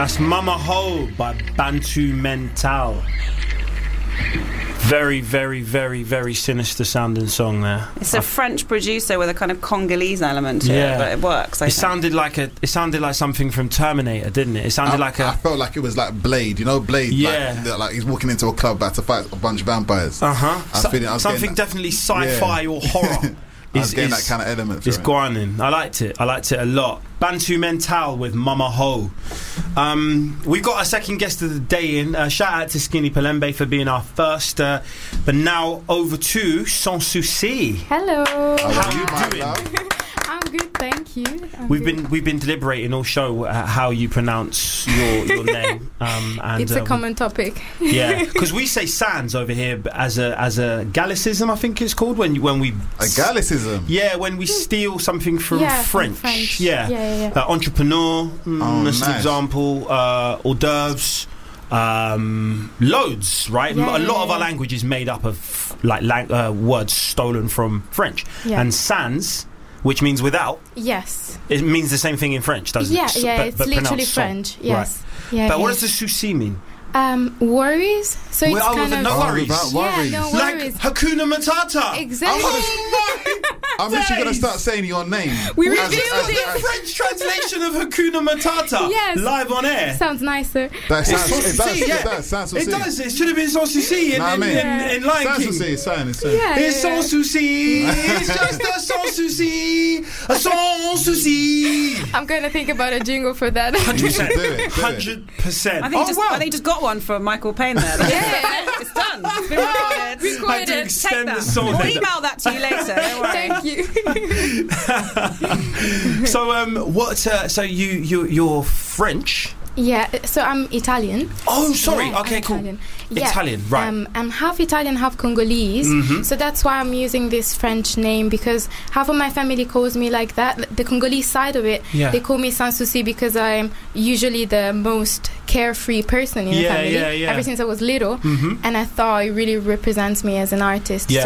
That's Mama Ho by Bantu Mental. Very, very, very, very sinister sounding song there. It's a French producer with a kind of Congolese element to it, but it works. It sounded like something from Terminator, didn't it? It sounded I felt like it was like Blade. You know, Blade. Yeah. Like he's walking into a club about to fight a bunch of vampires. Something definitely sci-fi or horror. I was getting that kind of element. It's Guanin. I liked it a lot. Bantu Mental with Mama Ho. We've got our second guest of the day in. Shout out to Skinny Palembe for being our first. But now over to Sans Souci. Hello. How are you doing? I'm good, thank you. We've been deliberating all show how you pronounce your name. And it's a common topic. Yeah, because we say sans over here as a Gallicism, I think it's called when we a Gallicism. Yeah, when we steal something from French. From French. Yeah. Entrepreneur, nice. example, hors d'oeuvres. Loads, right? A lot of our language is made up of words stolen from French. And sans, which means without. Yes. It means the same thing in French, doesn't it? Yeah, it's literally French. Yes. Right. Yeah, but what does the souci mean? Worries. So it's kind of no worries. Worries. Yeah, no worries. Like Hakuna Matata. Exactly. I'm literally going to start saying your name. We revealed it. The French translation of Hakuna Matata. Yes. Live on air. Sounds nicer. It does. It does. It should have been Sans Souci in Lion King. It's Sans Souci. It's just a Sans Souci. A Sans Souci. I'm going to think about a jingle for that. 100%. 100%. I think just got one for Michael Payne there. It's done. It's been recorded. To extend the song. We'll email that to you later. Don't worry. Thank you. So so you're French? Yeah, so I'm Italian. Oh, sorry. Yeah, okay, cool. Italian. Italian, right. I'm half Italian, half Congolese. So that's why I'm using this French name, because half of my family calls me like that. The Congolese side of it, they call me Sans Souci because I'm usually the most carefree person in the family ever since I was little. And I thought it really represents me as an artist.